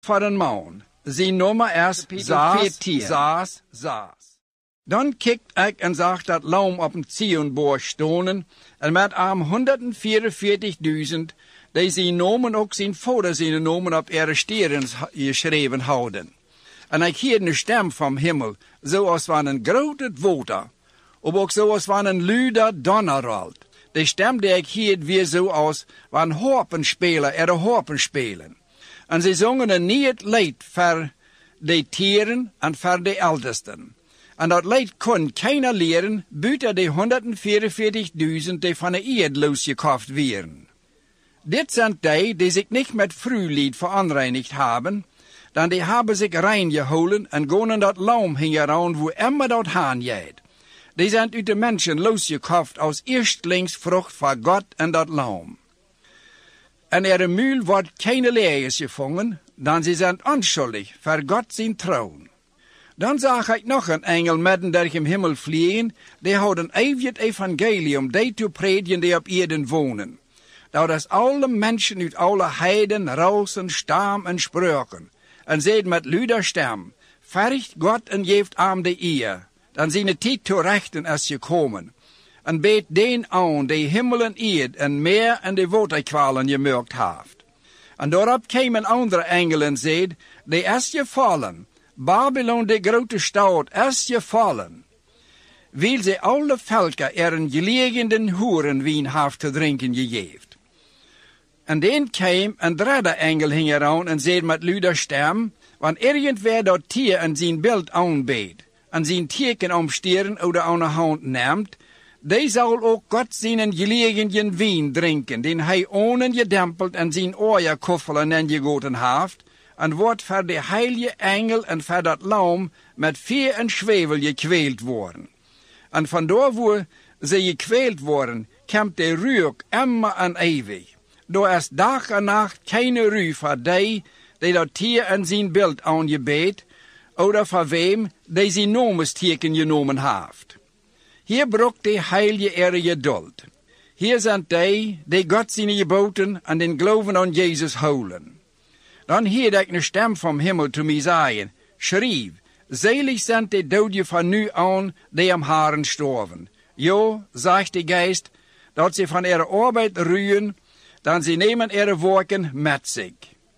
voor een man. Zijn nummer is Zaas. Dan kikt ik en zag dat lam op een Zionborg stonden en met hem 144.000, die zijn namen ook zijn vader zijn namen op ihre steren geschreven houden. En ik hoorde een stem van hemel, zoals van een grote water, of ook zoals van een luide donderralt. De stem die ik hoorde weer zoals van harpenspeler harpen spelen. En ze zongen een nieuw lied voor de tieren en voor de oudsten. En dat lied kon keiner leren buiten de 144.000 die van de eerd losgekocht werden. Dit zijn die zich niet met vruwlied veranreinigd hebben, dan die hebben zich rein gehouden en gaan in dat lam hingen rond wo immer dat haan gaat. Die zijn uit de mensen losgekocht als eerstlingsvrucht van God en dat lam. En ihre muil wordt keine leers gevangen, dan ze zijn onschuldig voor God zijn troon. Dan zag ik nog een engel midden door de hemel vliegen, die houdt een eeuwig evangelium die te predigen die op aarde wonen. Dat is alle mensen uit alle heiden, rassen, stam en spreuken. En zeid met luider stem, verricht God en geeft aan de eer. Dan zijn de tijd te rechten is gekomen. En beet den aan die hemel en eerd en meer en de waterkwalen gemerkt heeft. En daarop kwam een andere engel en zeid, die is gevallen. Babylon, de grote stad, is gevallen. Wil ze alle volken er een gelegende hoerenwien heeft te drinken gegeven. En dan kwam een derde engel hing eraan en zei met luider stem, want irgendwer dat tier en zijn beeld aanbeet, en zijn teken omsteren of aan de hand neemt, die zal ook God zijn gelegende wien drinken, den hij onen gedempeld en zijn oren koffelen en gegoten heeft, en wordt voor de heilige engel en voor dat lam met vuur en zwevel gekweeld worden. En vandoor wo ze gekweeld worden, komt de reuk immer en eeuwig. Door is dag en nacht keine rue voor die dat tier en zijn beeld aangebeet, oder voor wem die zijn nomesteken genomen heeft. Hier brokt de heilige ihre geduld. Hier zijn die God zijn geboten en den geloven aan Jezus houden. Dan hoorde ik een stem van hemel te mij zeggen, schrijf, selig zijn de doden van nu aan die am haren storven. Jo, zegt de geest, dat ze van ihre arbeid ruien, dan ze nemen ihre werken met zich.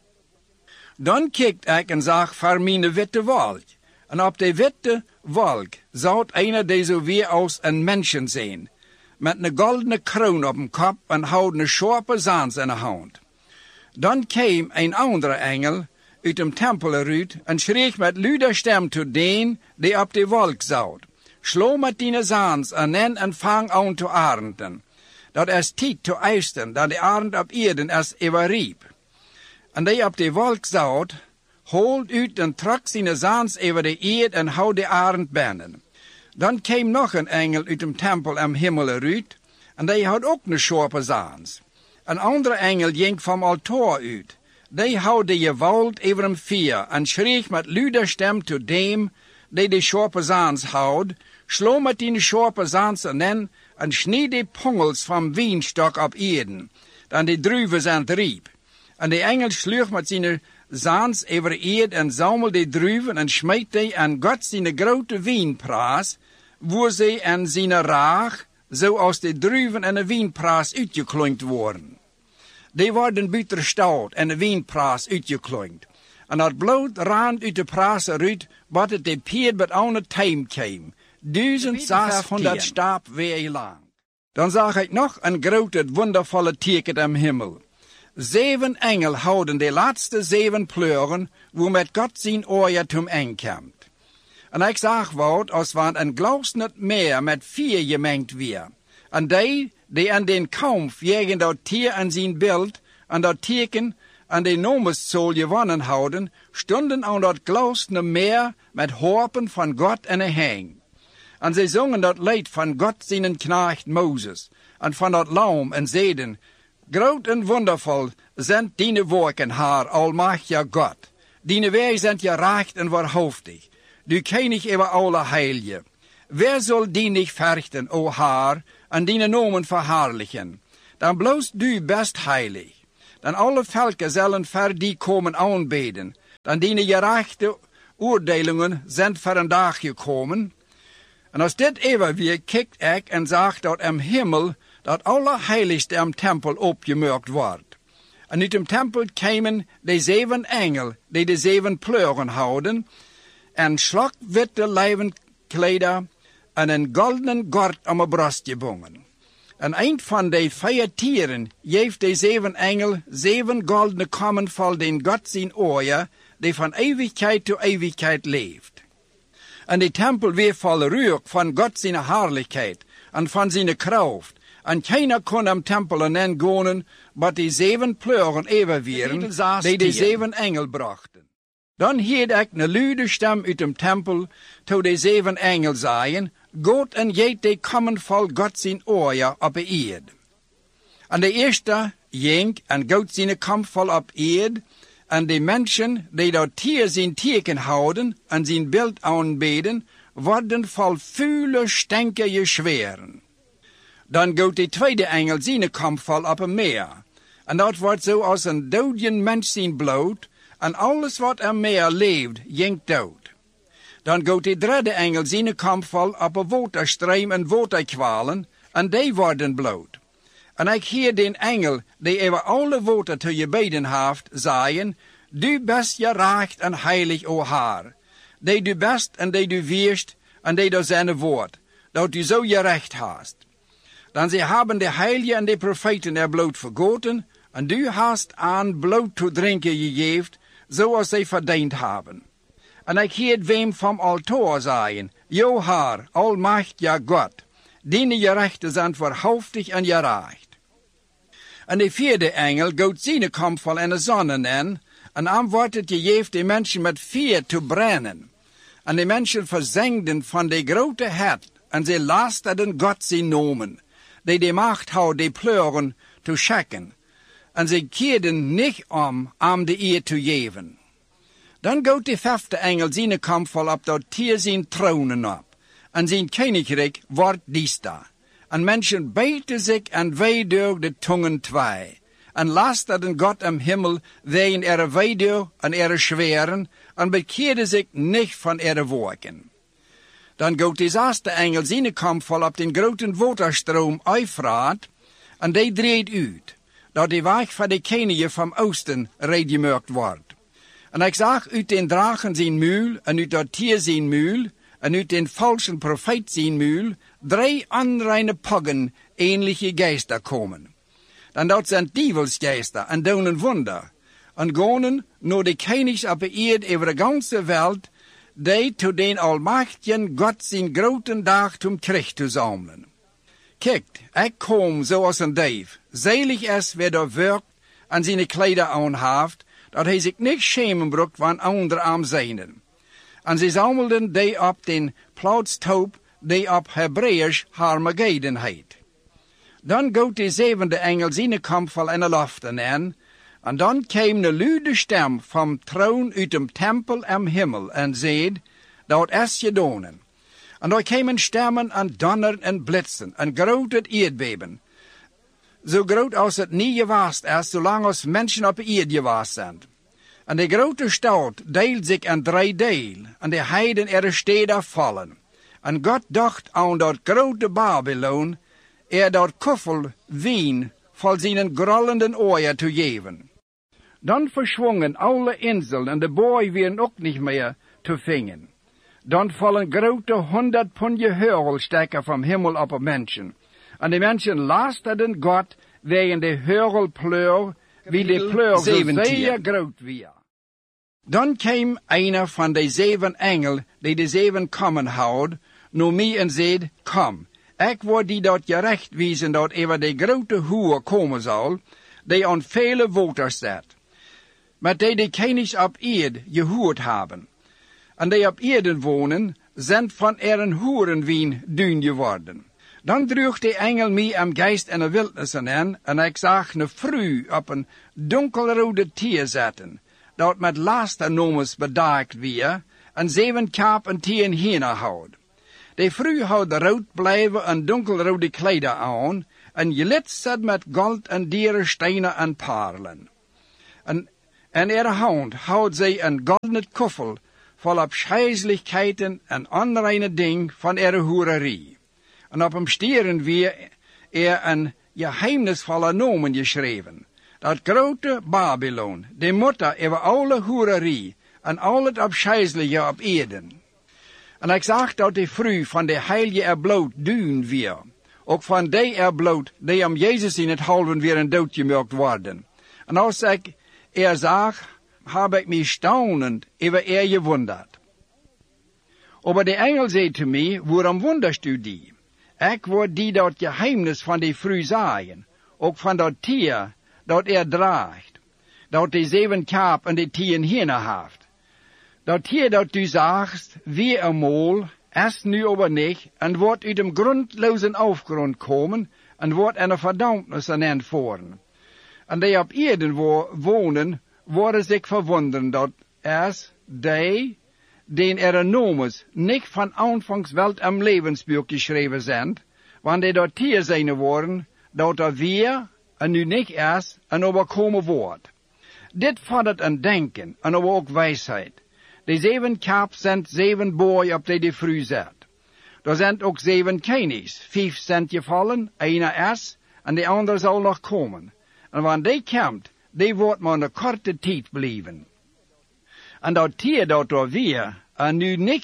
Dan kijkt ik en zag voor mijn witte wolk. En op de witte wolk zou einer die zo weer als een mensen zijn, met een goldene kroon op een kop en houden een scherpe zans in de hand. Dan kwam een andere engel uit de tempel eruit en schreef met luider stem tot den die op de wolk zat. Slo met die zans en vang aan te arenden. Dat is tijd te eisten, dat de arend op eerden is everriep. En die op de wolk zat, holt uit en trok zijn zans over de eerd en houdt de arend binnen. Dan kwam nog een engel uit de tempel am hemel eruit, en die had ook een scherpe zans. Een andere engel ging van altaar uit. Die houdt de geweld over hem vuur en schreef met luider stem tot dem die de scherpe zans houdt, slo met die scherpe zans en snijd de pongels van wienstok op eerden, dan de druiven zijn riep. En de engel sloeg met zijn zans over eerd en zamelde de druiven en smijt die aan God zijn grote wienpraas, wo ze en zijn raag, zoals de druiven en de wienpraas uitgeklonkt worden. Die worden buiten de stad en de wienpraas uitgeklonkt. En dat bloed raand uit de praas eruit, wat het de peer met aan het time kwam. 1600 stap weer lang. Dan zag ik nog een grote wondervolle teken am hemel. 7 engel houden de laatste 7 pleuren, wo met God zijn oor zum aankomt. En ik zag wat als van een glasnet meer met 4 gemengd weer. En die aan den kampf tegen dat tier en zijn beeld, en dat teken, en de nomeszool gewonnen houden, stonden aan dat glasne meer met harpen van God en een hang. En zij zongen dat lied van God zijn knecht Mozes, en van dat lam en zeiden, groot en wondervol zijn die werken, haar almachtige God. Die wij zijn gerecht en waarhaftig. Du König over alle heilige. Wer zal die niet verrichten, o haar, en die nomen verhaarlijken? Dan bloos du best heilig. Dan alle volken zullen voor die komen aanbeden. Dan die gerechte oordelingen zijn voor een dag gekomen. En als dit even weer kijkt ik en zegt dat am hemel dat allerheiligste am tempel opgemerkt wordt. En uit dem tempel kwamen de 7 engel die de 7 pleuren houden en slagwitte lijvenkleider en een goldenen gord om de borst gebonden. En een van de 4 tieren geeft de 7 engel 7 goldene kommen vol den God zijn oren, die van eeuwigheid tot eeuwigheid leeft. En de tempel weer vol reuk van God zijn heerlijkheid en van zijn kracht. En keiner kon am tempel en gaan, maar die 7 pleuren even wieren, die de 7 engel brachten. Dan hield ik een luide stem uit dem tempel, to de 7 engel zeiden, God en jeet de kommen vol God zijn oren op de eerd. En de eerste ging en God zijn kom vol op eerd, en de mensen die dat tier zijn teken houden en zijn beeld aanbeden, worden vol vuile stenken geschweren. Dan gaat de tweede engel zijn kom vol op een meer. En dat wordt zo als een doodjen mens zijn bloed, en alles wat er meer leeft, jinkt dood. Dan gaat de derde engel zijn kom vol op een waterstream en waterkwalen, en die worden bloed. En ik hoor den engel, die over alle water te je beden heeft, zeggen, du best gerecht en heilig, o Heer, die du best en die du weerst, en die door zijn woord, dat du zo gerecht hast. Dan ze hebben de heiligen en de profeten er bloed vergoten, en du hast aan bloed te drinken gegeven, zoals zij verdiend hebben. En ik hoor wem van altaar zeggen, Jo Heer, almachtiger God, die gerechten zijn verhoftig en gerecht. En de vierde engel gaat zijn kom vol en de zonne en aan wordt het gegeven de mensen met vuur te brennen. En de mensen verzengden van de grote het, en ze lasterden God zijn nomen, die de macht houdt de pleuren te schakken. En ze keerden niet om de eer te geven. Dan gaat de vijfde engel zijn kom vol op dat tier zijn tronen op, en zijn koninkrijk wordt diesta. En mensen beten zich en weideur de tongen twee. En lasterden God am Himmel wegen weideur en schweren, en bekeerden zich niet van werken. Dan gaat de zesde engel zijn kom vol op den grote waterstroom Eufraat, en die draait uit, dat de weg van de koningen van Oosten reedgemerkt wordt. En ik zag uit den dragen zijn muil, en uit dat tier zijn muil, en uit den falschen profeet zijn muil, 3 onreine poggen, ähnliche Geister komen. Dan dat zijn dievelsgeister en doen een wonder. En gaan naar de konings op de eerd over de ganze wereld, die tot den almachtigen God zijn grote dag zum Krieg te zamelen. Kijk, ik kom zoals een dief. Zelig is wie er werkt en zijn kleider aan heeft, dat hij zich niet schemen broekt van anderen aan zijnen. En ze zamelden die op den plaatstoop, die op Hebreeuws Harmageddon heet. Dan gaat de 7e engel zijn kom vol in de loften in, en dan kwam de luide stem van troon uit dem tempel am Himmel en zeid, dat is gedonen. En daar kwamen stemmen en donneren en blitsen en groot het eerdbeben. Zo groot als het niet geweest is, zolang als mensen op de eerd geweest zijn. En de grote stad deelt zich in 3 deel, en de heiden steden vallen. En God dacht aan dat grote Babylon, dat koffel wien vol zijn grollenden oren te geven. Dan verschwongen alle inseln en de boy werden ook niet meer te vingen. Dan vallen grote 100 punje heurelstekken van Himmel op de mensen. En de mensen lasterden God wegen de heurelpleur, wie de pleur zo zeer groot was. Dan kwam einer van de 7 engel, die de 7 kommen houdt, naar mij en zei, kom, ik word die dat gerecht wijzen dat over de grote hoer komen zal, die aan vele waters zet. Maar die konings op eerd gehoord hebben. En die op eerden wonen, zijn van een hoerenwien duin geworden. Dan droeg de engel mij am geest en de wildnissen in, en ik zag een vrouw op een donkelrode tier zetten, dat met lasternommers bedaakt weer, en 7 kaap en 10 henen houdt. De vrouw had rood blijven en donkelrode kleider aan, en gelitst met gold en dieren, stenen en parelen. En En ihre hand houdt zij een goldenen koffel vol afscheidelijkheden en onreine ding van ihre hoererie. En op hem stieren weer een geheimnisvolle nomen geschreven. Dat grote Babylon, de moeder over alle hoererie en al het afscheidelijke op aarde. En ik zag dat de vrouw van de heilige erbloot duwen weer. Ook van die erbloot die om Jezus in het halven weer een doodgemerkt worden. En als ik zag, heb ik mij staunend over gewonderd. Aber de engel zei te mij, waarom wonderst u die? Ik word die dat geheimnis van die vrouw zagen, ook van dat tier dat draagt, dat de 7 kaap en de 10 hienen heeft. Dat tier dat u zagst, wie eenmaal, is nu aber niet, en wordt uit dem grondlozen afgrond komen, en wordt een verdammnis aan hen voeren. En die op aarde wonen, worden zich verwonderen dat den nomes niet van aanvangs wel am levensboek geschreven zijn, wanneer dat tier zijn worden, dat er weer en nu niet is en overkomen wordt. Dit vordert een denken en ook wijsheid. De 7 kaap zijn 7 boy op die de vrouw zet. Er zijn ook 7 kenigs, 5 zijn gevallen, 1 is, en de andere zal nog komen. En wanneer die komt, die wordt maar een korte tijd blijven. En dat tier dat er weer en nu niet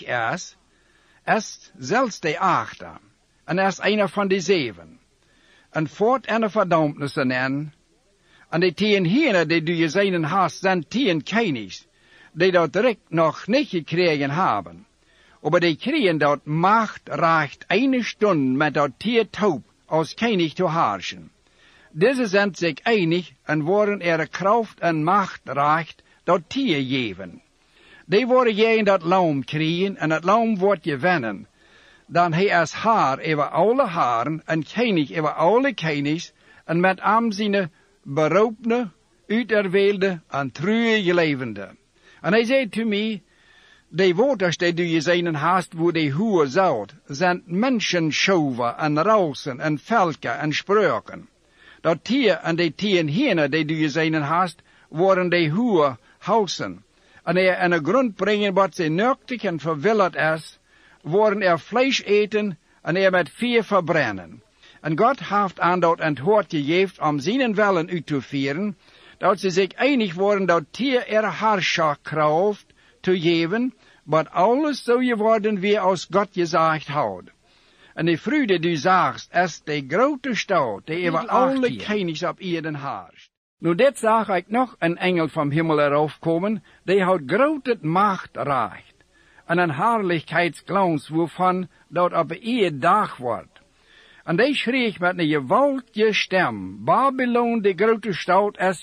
is zelfs de 8. En is een van de 7. En voort een verdammnis aan hen. En de 10 hienen die je zijn haast zijn 10 kenigs, die dat direct nog niet gekregen hebben. Maar die kregen dat macht recht 1 stund met dat tier taub als kenig te herrschen. Deze zijn zich einig en worden er kracht en macht recht dat tier geven. Die worden je in dat laum krijgen en het laum wordt je wennen. Dan hij is haar over alle haren en kenig over alle kenigs en met am zijn beroepene, uiterweelde en truie levende. En hij zei te mij, de waters die je zijn haast waar de hoer zout, zijn menschenschoven en rausen en velken en spreuken. Dat tier en de 10 hienen die je zijn haast, worden de hoer hausen. En er in een grond brengen wat ze nuktig en verwilderd is, worden er vlees eten en er met vuur verbrennen. En God heeft aan dat antwoord gegeven om zijn willen uit te voeren, dat ze zich einig worden dat tier herrscherkracht te geven, maar alles zou je worden wie als God gezegd houdt. En de vrouw die u zagst, is de grote stad, die over alle kenigs op aarde heerst. Nu dit zag ik nog een engel van hemel erop komen, die houdt grote macht recht, en een heerlijkheidsglans waarvan dat op een dag wordt. En die schreef met een gewaltige stem, Babylon, de grote stad, is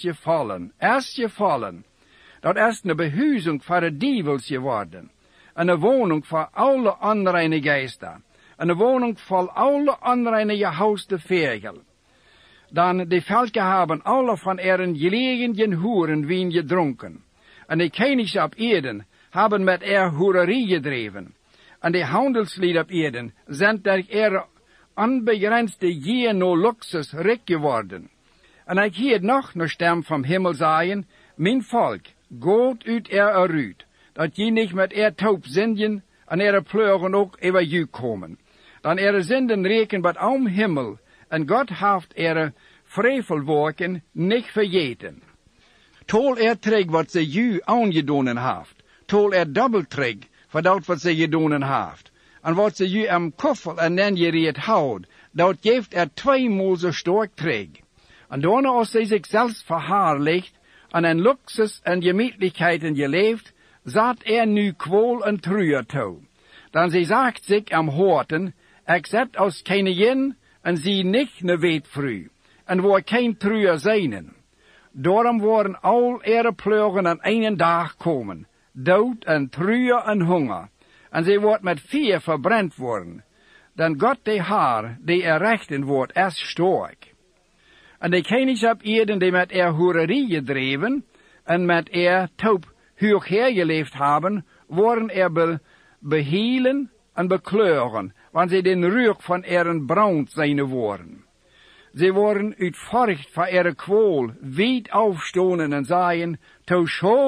gevallen. Dat is een behuizing voor de dievels geworden, en een woning voor alle onreine geesten, en een woning voor alle onreine gehouste vegel. Dan de volken hebben alle van eren gelegen hoeren wien gedronken, en de kenigs op aarde hebben met hoererie gedreven, en de handelslieden op aarde zijn der onbegrensde gier no luxus rijk geworden. En ik hield nog een stem van hemel zeggen, mijn volk, gaat uit eruit, dat je niet met taub zindjen en pleuren ook over je komen. Dan zinden reken wat om hemel, en God heeft vrevelwerken niet vergeten. Tol terug wat ze je aangedonen heeft, tol dubbel terug voor dat wat ze gedonen heeft. En wat ze je am koffel en dan je reed houdt, dat geeft 2 zo sterk terug. En daarna als ze zichzelf verhaarligt, en een luxus en gemütlichkeiten geleefd, zat nu kwol en truer toe. Dan ze zegt zich am horten, ik zet als koningin en zie niet ne weetvrouw, en waar geen truer zijnen. Daarom worden al pleuren aan 1 dag komen, dood en truer en honger, en ze wordt met vuur verbrand worden. Dan God de haar, die rechten wordt, is sterk. En de kenigs op aarde die met hoererie gedreven, en met taub hoog hergeleefd hebben, worden behielen en bekleuren, want ze den reuk van bruin zijn worden. Ze worden uit furcht voor ihre kwol wijd aufstonden en zeiden, to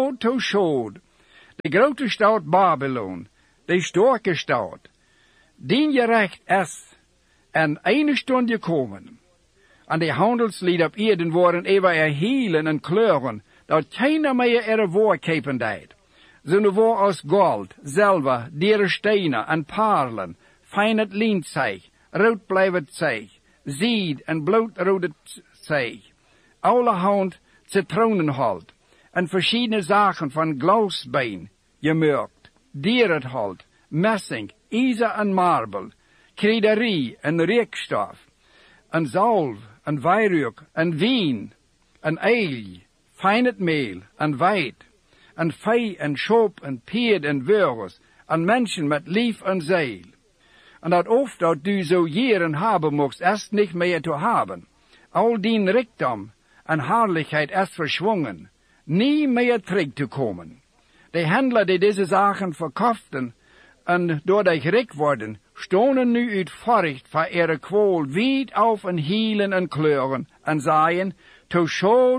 shod, de grote stad Babylon, de sterke stad, dien je recht is, en eine stund gekomen. En de handelslieden op Eden worden even hielen en kleuren, dat keiner meer ihre woordkepen deed. Ze waren als gold, zilver, dure stenen en parelen, fijn het lienzeeg, rood blijvend zeeg, zied en bloedrode zeeg, allerhand citronenhout, en verschillende zaken van glasbeen, gemerkt, dierenhout, messing, ijzer en marble, krederie en reekstof, en zalf, en wierook, en wien, en eil, fijn het meel, en wijd, en vee, en schop, en peerd, en burgers, en mensen met lief en ziel. En dat oft dat du zo jaren hebben mocht, is niet meer te hebben. Al die rijkdom en heerlijkheid is verschwungen, niet meer terug te komen. De handelaar die deze zaken verkochten, en door de rijk worden, stonden nu uit furcht voor ihre kwol wijd auf en hielen en kleuren, en zeiden, to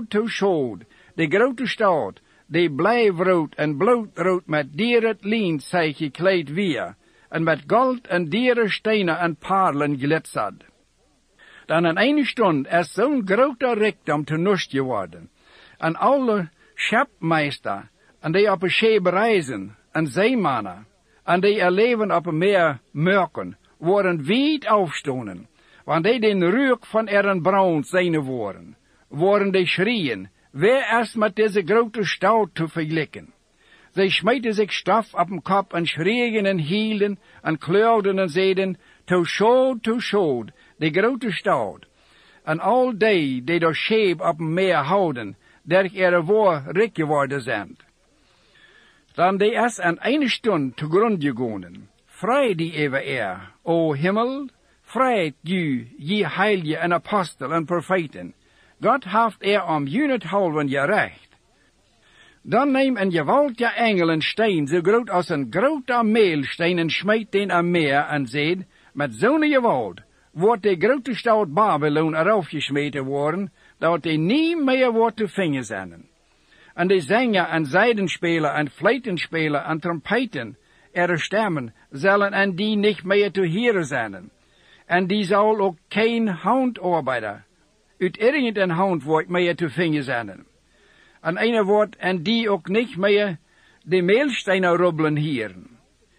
shod, de grote stad, die blijfrood en bloedrood met dierend lien zij gekleed weer, en met gold en dieren stenen en parelen glitzerd. Dan in een stund is zo'n grote rijkdom te nust geworden, en alle schepmeester, en die op een schip reizen, en zeemannen, en die er leven op een meer merken, worden wijd aufstonden, want die den reuk van ihren braun zijn worden die schrien, wer is met deze grote stad te vergelijken? Zij smeten zich stof op den kop en schrien en hielden en kleurden en zeiden, to shod, de grote stad. En al die door scheep op een meer houden, der ihre woord rijk geworden zijn. Dan die is aan een stund te grond gegaan. Vrij die even o Himmel, vrij je heilige en apostel en profeten. God heeft om junethalven gerecht. Dan neem een gewaltige engel een steen zo groot als een grote meelsteen en smijt den aan meer en zegt, met zo'n gewalt wordt de grote stad Babylon erop gesmeten worden, dat die niet meer wordt te vingen zijn. En de zanger en zijdenspeler en fluitenspeler en trompeten, ihre stemmen, zullen en die niet meer te horen zijn. En die zal ook geen handarbeider uit irgendein handwerk meer te vingen zijn. En een woord, en die ook niet meer de meelstenen rubbelen hieren.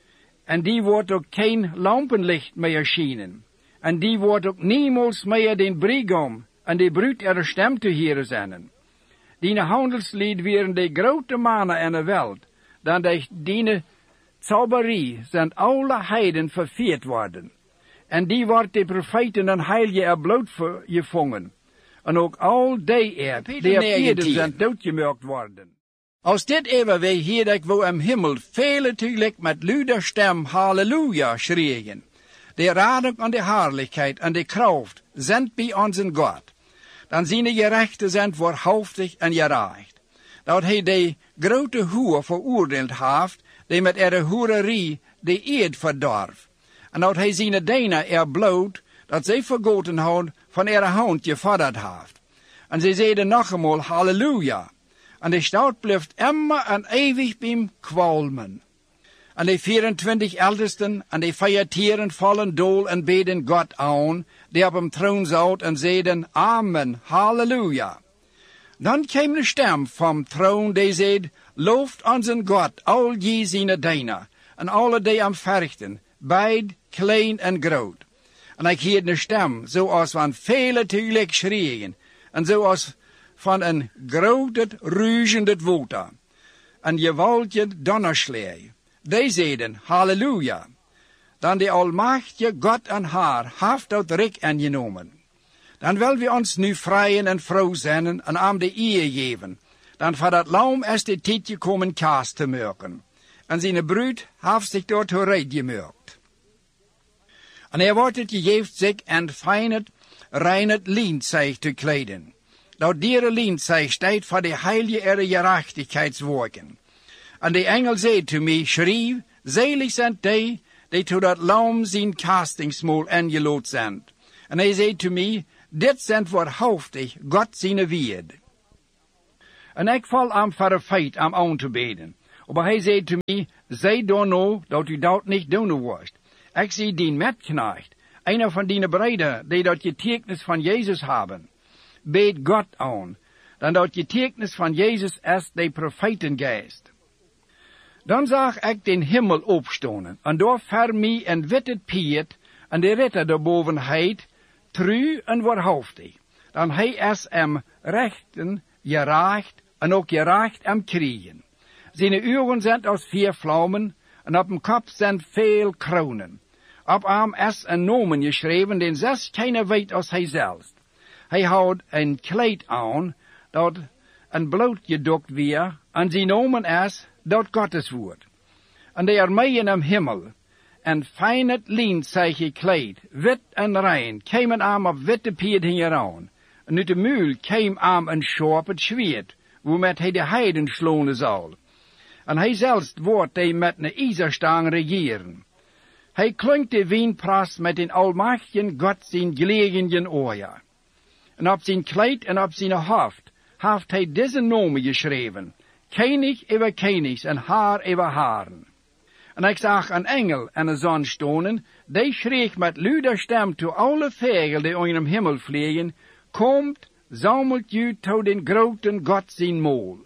En die wordt ook geen lampenlicht meer schijnen. En die wordt ook niemals meer den brigom en de bruid ihre stem te horen zijn. Die handelslied waren de grote mannen in de wereld, dan die zauberie zijn alle heiden verveerd worden. En die wordt de profeten en heilige er bloot gevangen. En ook al die die op Eden zijn doodgemerkt worden. Als dit even wij hier ik wo im Himmel vele tegelijk met luider stem Halleluja schreeuwen. De radung en de heerlijkheid en de kracht zijn bij onze God. Dan zijn de gerechten zijn waarhaftig en gerecht. Dat hij de grote hoer veroordeeld heeft, die met ihre hoererie de eed verdorf. En dat hij zijn dijnen bloot, dat zij vergoten had van ihre hand gevadderd heeft. En zij zeiden nog eenmaal Halleluja. En de stad blijft immer en eeuwig bij kwalmen. En de 24 ältesten en de feiertieren vallen dool en beden God aan, die op hem troon zat en zeiden Amen, Halleluja. Dan kwam de stem vom troon die zei, looft onze God, al je zijn dijnen, en alle die am verchten, beid, klein en groot. En ik hoorde een stem, zoals van vele tegelijk schreeuwen, en zoals van een groot ruisende water, en gewaltige donnerslee. Die zeiden, Halleluja. Dan de almachtige God en haar heeft dat rijk aangenomen. Dan willen we ons nu vrijen en vrouw zijn en aan de eer geven. Dan voor dat lam is de tijd gekomen kaas te maken. En zijn bruid heeft zich door toereed gemerkt. En wordt het gegeven zich en fijnet, reinet lienzeig te kleden. Dat diere lienzeig staat voor de heilige ere gerechtigheidswerken. En de engel zei te mij, schreef, zelig zijn die tot dat lam zijn kastingsmoel ingelood zijn. En hij zei te mij, Dit zijn waarhaftig God zijn woord. En ik val aan voor een feit am aan te beden. Maar hij zei te mij, zij doen nou dat u dat niet doen worst. Ik zie die metknecht, einer van die breiden die dat getuigenis van Jezus hebben. Beet God aan, dan dat getuigenis van Jezus is de profetengeest. Dan zag ik den hemel opstonen, en daar voor mij een witte piet, en de ritter daarboven heet, trouw en waarhaftig. Dan hij is rechten, gerecht, en ook gerecht kriegen. Zijn ogen zijn als 4 vlammen, en op hem kop zijn veel kronen. Op hem is een nomen geschreven, den zelfs keiner weet als hij zelfs. Hij houdt een kleed aan, dat een bloot gedokt weer, en zijn nomen is, dat Gottes woord. En de armeeën am hemel, en fijn het lint zij gekleed, wit en rein, kwamen aan op witte pieten hieraan. En uit de muil kwam aan een scherp zwaard, waarmee hij de heiden slonen zal. En hij zelfs wordt hij met een ijzerstang regeren. Hij klonk de wijnpras met een almachtigen God zijn gelegen oor. En op zijn kleed en op zijn hoofd heeft hij deze nomen geschreven. Koning over konigs en haar over haren. En ik zag een engel en een zon stonen, die schreef met luider stem toe alle vogels die in de hemel vliegen, komt, zamelt u tot den groten God zijn mol.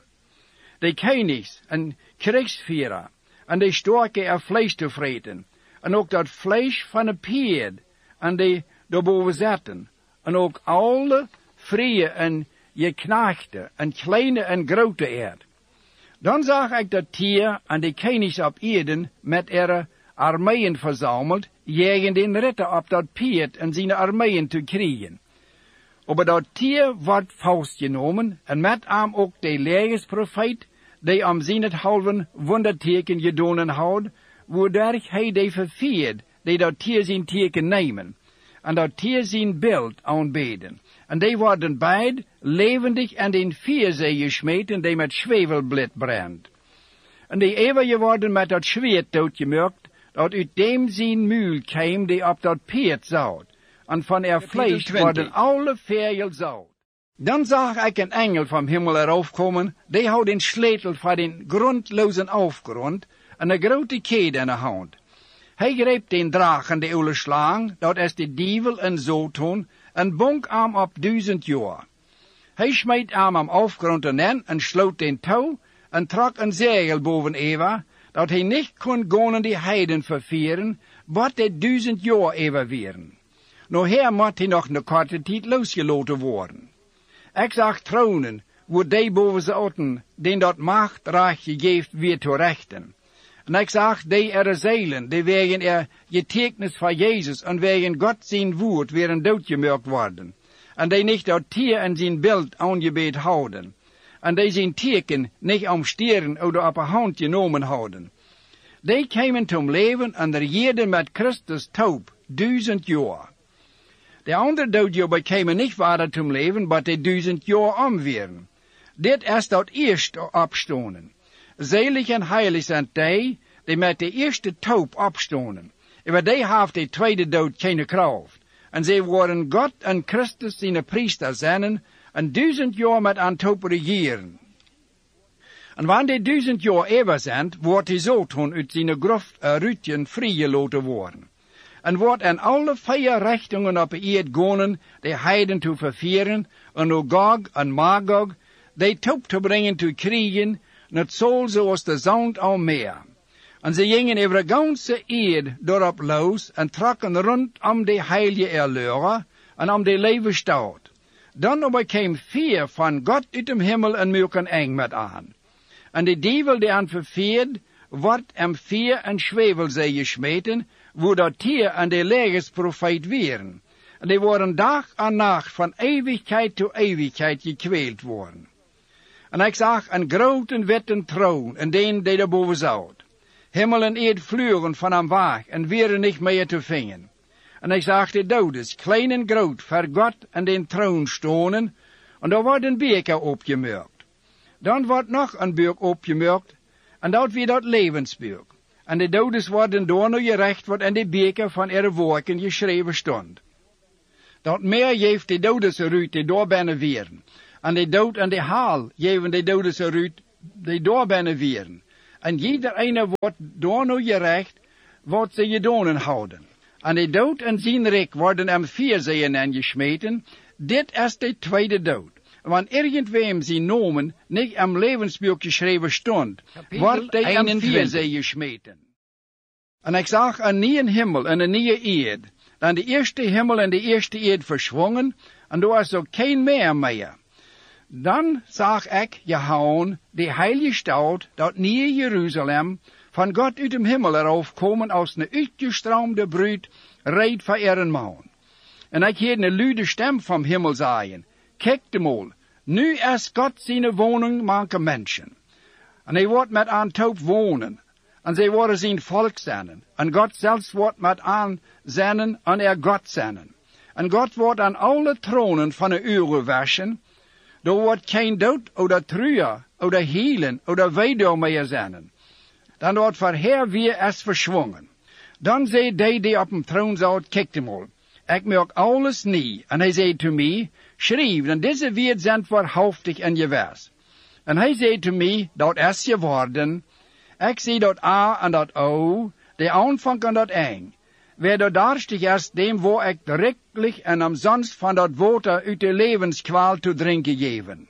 De konigs en krigsvierer, en de storken er vlees te vreten, en ook dat vlees van een paard, en die daarboven zetten, en ook alle vrije en geknechten, en kleine en grote eerd. Dan zag ik dat tier en de konigs op Eden met armeeën verzameld, jegen den ritter op dat paard en zijn armeeën te krijgen. Maar dat tier wordt vastgenomen en met hem ook de legersprofeet, die am zijn het halven wonderteken gedonen houdt, waardoor hij de verveerd, die dat tier zijn teken nemen, en dat tier zijn beeld aanbeden. En die worden beid levendig en in 4 zee gesmeten, die met zwevelblit brandt. En die eeuwige worden met dat zwaard doodgemerkt, dat uit dem zijn muil kwam, die op dat paard zout. En van vlees worden alle vegels zout. Dan zag ik een engel van hemel erop komen, die houdt een sleutel van den grondlozen afgrond en een grote kede in de hand. Hij greep den draak en de oude slang, dat is de dievel en Satan, en bonk hem op 1000 jaar. Hij smeet hem am afgrond in en sloot den touw en trok een zegel boven Eva, dat hij niet kon gaan die heiden vervieren, wat de 1000 jaar even weren. Nou her moet hij nog een korte tijd losgelaten worden. Ik zag tronen, waar die boven zaten, den dat macht recht gegeven weer te rechten. En ik zag die zeilen, die wegen getekend van Jezus en wegen God zijn woord weer doodgemerkt worden. En die niet dat tier en zijn beeld aangebeet houden. En die zijn teken niet omsteren of op een hand genomen houden. Die kwamen zum leven en regeerden met Christus taub 1000 jaar. De andere doodjobber kwamen niet verder zum leven, maar die 1000 jaar omweren. Dit is dat eerste opstonen. Zelig en heilig zijn die met de eerste taub opstonen. Maar die heeft de tweede dood geen kracht. En zij worden God en Christus zijn priester zijn, en 1000 jaar met aan taub regeren. En wanneer die 1000 jaar even zijn, wordt hij zo toen uit zijn ruitjen vrijgelaten worden. En wordt in alle 4 richtingen op de eerd gaan, de heiden te vervieren, en Gog en Magog, die taub te brengen te krijgen, net zoals de zand al meer. En ze gingen over de ganse eerd daarop los en trokken rondom de heilige erleuren en om de levenstaat. Dan kwam 4 van God uit de hemel en muken eng met aan. En de dievel die aan verveerd, wordt 4 en zwevelzee gesmeten, waar dat tier en de legersprofeet weren. En die worden dag en nacht van eeuwigheid tot eeuwigheid gekweeld worden. En ik zag een grote witte troon en den die daarboven zat. Hemel en eerd vlugen van hem weg en weer niet meer te vingen. En ik zag de dodes, klein en groot, voor God en den troon stonen, en daar wordt een beker opgemerkt. Dan wordt nog een beker opgemerkt, en dat weer dat levensbeker. En de dodes worden door nu gerecht wat in de beker van ihre werken geschreven stond. Dat meer geeft de doden ze ruut die door binnen weren. En de dood en de haal geven de doden ze ruut die door binnen weren. En ieder ene wordt door nu gerecht, wordt ze gedonen houden. En de dood en zijn rijk worden hem 4 zeeën aangesmeten. Dit is de tweede dood. Want irgendwem zijn nomen niet am levensboek geschreven stond, wordt hij hem 4 zeeën gesmeten. En ik zag een nieuwe hemel en een nieuwe eerd. Dan de eerste hemel en de eerste eerd verschwongen, en er was ook geen meer. Dan zag ik Jehoen, de heilige stad, dat nieuwe Jeruzalem, van God uit de hemel erop komen als een uitgestroomde bruid, reed voor ihren man. En ik hoorde een luide stem van hemel zeggen, kijk de mol, nu is God zijn woning maken mensen. En hij wordt met aan toop wonen, en zij worden zijn volk zijn. En God zelfs wordt met aan zenden en God zijn. En God wordt aan alle tronen van de uren waschen. Er wordt geen dood, oder truer, oder hielen, oder weduw meer zijn. Dan wordt verheer weer is verschwongen. Dan zei die op een troon zat, kijk mal, ik maak alles nie. En hij zei to mij, schrijf, en deze woorden zijn waarhaftig en gewijs. En hij zei to mij, dat is geworden. Ik zie dat A en dat O, de aanvang en dat eng. Wer dat darstig is, dem wo ik rechtlich en omsonst van dat water uit de levenskwaal te drinken geven.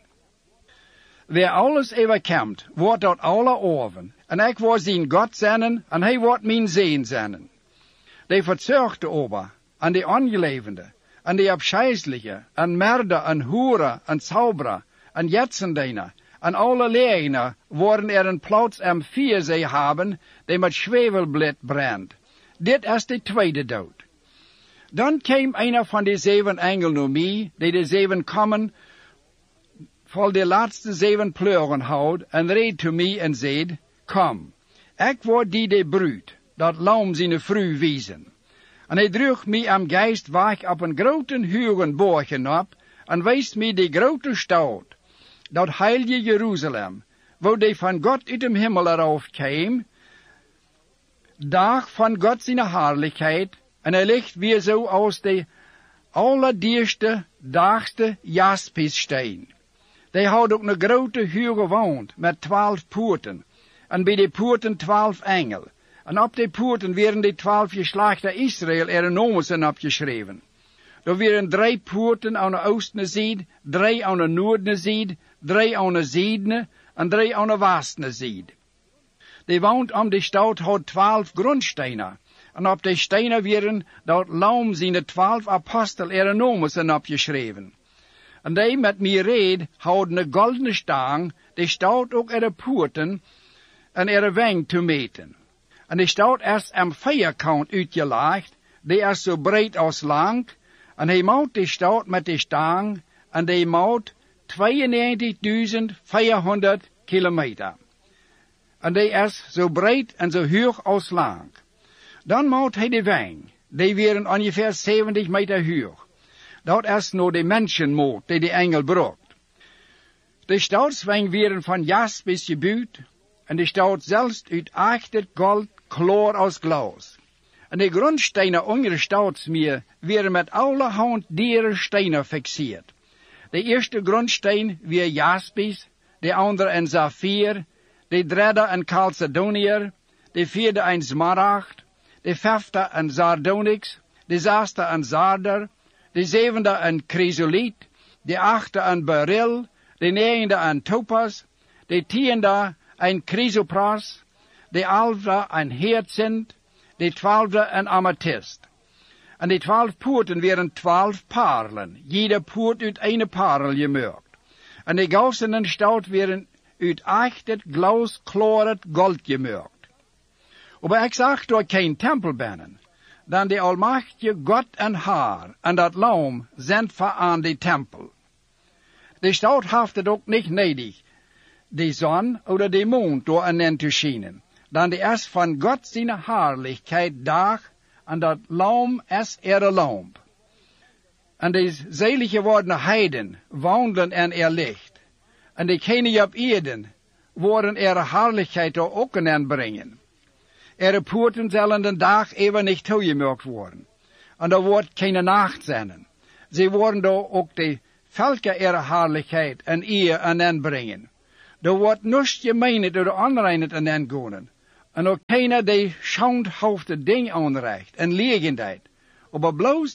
Wer alles overkomt, wordt dat alle oven. En ik word zijn God zijn, en hij wordt mijn zeen zijn. De verzorgde ober, en de ongelevende, en de abscheisliche, en merder, en hoeren, en zauberer, en jetzendener, en alle leerlingen worden een plaats am 4 zee hebben, die met zwevelblad brandt. Dit is de tweede dood. Dan kwam een van de 7 engelen naar mij, die de 7 komen, vol de laatste 7 pleuren houdt, en reed to mij en zei, kom, ik word die de bruid, dat lam zijn vrouw wezen. En hij droeg mij am geest weg op een grote hugen borgen op, en wees mij de grote stad, dat heilige Jeruzalem, wo die van God uit de hemel erop kwam, dag van God zijn herrlijkheid, en hij ligt weer zo als de allerdierste, daagste jaspissteen. Die houdt ook een grote huge wand met 12 poorten, en bij de poorten 12 engel. En op de poorten werden de 12 geslachten Israël er nomen opgeschreven. Er werden 3 poorten aan de oostenzijde, 3 aan de noordenzijde, 3 aan de zuidene en 3 aan de westenzijde. De wand om de stad had 12 grondstenen. En op de stenen werden dat lam zijn 12 apostel er nomen opgeschreven. En die met mij reed houden een goldene stang, die stad ook er poorten en er weng te meten. En de stad is am vierkant uitgelegd, die is zo breed als lang, en hij maakt de stad met de stang, en die maakt 92.400 kilometer. En die is zo breed en zo hoog als lang. Dan maakt hij de weng, die waren ongeveer 70 meter hoog. Dat is nou de mensenmoot die de engel bracht. De stadsweng werden van jaspis gebouwd, en de stad zelfs uit echte gold, klaar als glas. En de grondstenen onder de stadsmeer werden met allerhand dieren stenen fixeerd. De eerste grondsteen weer jaspis, de andere een saffier, de derde een chalcedonier, de vierde een smaragd, de vijfde een sardonyx, de zesde een zarder, de zevende een chrysoliet, de achte een beryl, de negende een topaz, de tiende een chrysopras, de 11e een hyacinth, de 12e een amethyst. En de 12 poorten werden 12 parelen, jede poort uit een parel gemaakt. En de gauzen in de stad werden uit echt glasklaret gold gemaakt. Maar ik zag door geen tempel binnen, dan de almachtige God en haar en dat lam zijn aan de tempel. De stad heeft het ook niet nodig, de zon oder de mond door en te schijnen, dan de is van God zijn herrlijkheid dag, en dat lam is lamp. En de zelig geworden heiden wandelen en licht. En de koningen op Eden worden herrlijkheid ook in brengen. Poorten zullen de dag even niet toegemaakt worden. En er wordt geen nacht zijn. Ze worden daar ook de velke ihre herrlichheid en eer aan hen brengen. Er wordt niets gemeenheid door de onreinheid aan hen gaan. En ook keiner die schouwhoofde ding aanrecht en legendheid. Maar bloos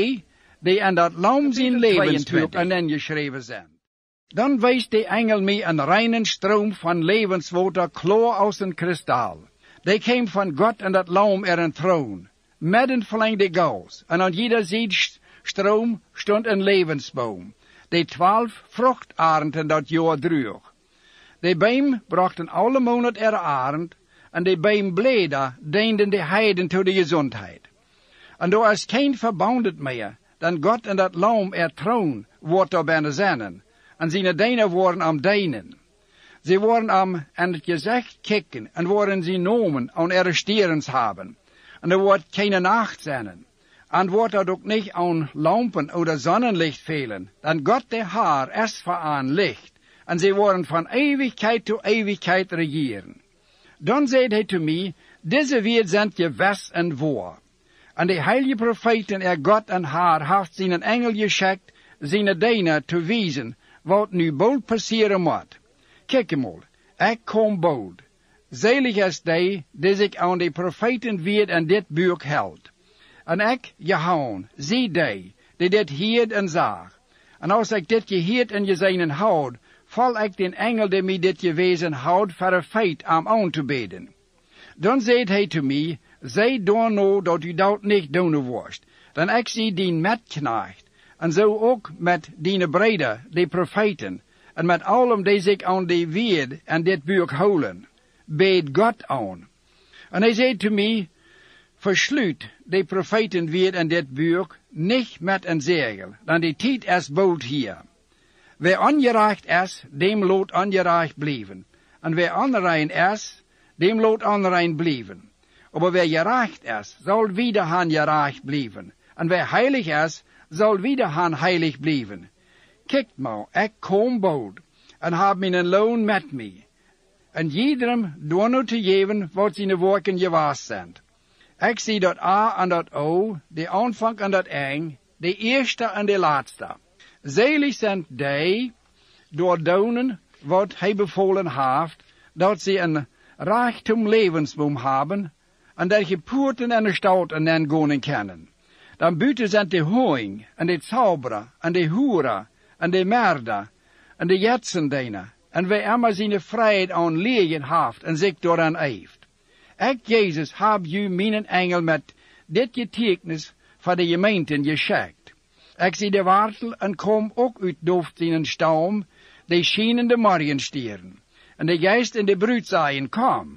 die aan dat lam zijn levensboek aan hen geschreven zijn. Dan wijst de engel mij een reinen stroom van levenswater klaar als een kristal. Die kwam van God en dat lam een troon, midden verlengde gaus, en aan jeder zijdstroom stond een levensboom, die 12 vruchtarenden dat jaar droeg. De beem brachten alle maanden arend, en de beembleden dienden de heiden tot de gezondheid. En door is geen verbondet meer, dan God en dat lam troon wordt er bijna zinnen, en zijn dienen worden am dienen. Ze worden am aan het gezicht kijken en worden ze nomen aan arresterens hebben. En er wordt geen nacht zijn. En wordt er ook niet aan lampen of zonnenlicht velen. Dan God de Heer is voor aan licht. En ze worden van eeuwigheid tot eeuwigheid regeren. Dan zei hij te mij, deze weer zijn gewis en waar. En de heilige profeten God en Heer heeft zijn engel geschikt, zijn dienen te wijzen, wat nu bold passeren moet. Kijk eenmaal, ik kom bold. Zelig is die zich aan de profeten weer en dit boek houdt. En ik, Johan, zie die dit hield en zag. En als ik dit geheerd en gezien houd, val ik den engel die mij dit gewezen houdt voor een feit aan te beden. Dan zei hij te mij, zij door nou dat u dat niet doen worst. Dan ik zie dien metknecht, en zo ook met die breder, de profeten, en met allen die zich aan de weerd en dit boek houden, beet God aan. En hij zei te mij, versluit de profeten weer en dit boek niet met een zegel, dan die tijd is bold hier. Wie ongerecht is, dem laat ongerecht blijven. En wie onrein is, dem laat onrein blijven. Maar wie gerecht is, zal wieder han gerecht blijven. En wie heilig is, zal wieder han heilig blijven. Kijk maar, ik kom bold, en heb mijn loon met mij. En iedereen door nu te geven wat zijn werken gewaast zijn. Ik zie dat A en dat O, de aanvang en dat eind, de eerste en de laatste. Zelig zijn die, door doen wat hij bevolen heeft, dat ze een rijkdom levensboom hebben, en dat je poorten en de stouten en gaan kennen. Dan buiten zijn de hoing, en de zauberen, en de hoeren, en de merden, en de jetsendijnen, en wie immer zijn vrijheid aan legen heeft en zich daaraan heeft. Ik, Jezus, heb u mijn engel met dit getekens voor de gemeenten geschikt. Ik zie de wortel en kom ook uit dooft in een stam, de schienende morgenstieren. En de geest en de bruid zeiden, kom.